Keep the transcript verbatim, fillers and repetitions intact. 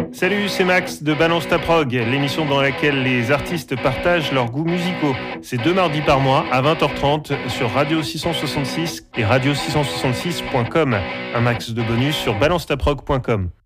Salut, c'est Max de Balance ta prog, l'émission dans laquelle les artistes partagent leurs goûts musicaux. C'est deux mardis par mois à vingt heures trente sur Radio six cent soixante-six et radio six cent soixante-six point com. Un max de bonus sur balance ta prog point com.